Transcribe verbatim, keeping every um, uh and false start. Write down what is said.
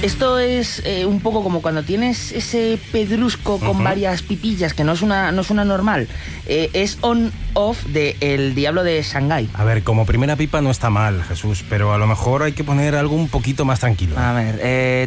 Esto es eh, un poco como cuando tienes ese pedrusco con uh-huh. varias pipillas, que no es una, no es una normal. Eh, es on-off de El Diablo de Shanghái. A ver, como primera pipa no está mal, Jesús, pero a lo mejor hay que poner algo un poquito más tranquilo. A ver, eh...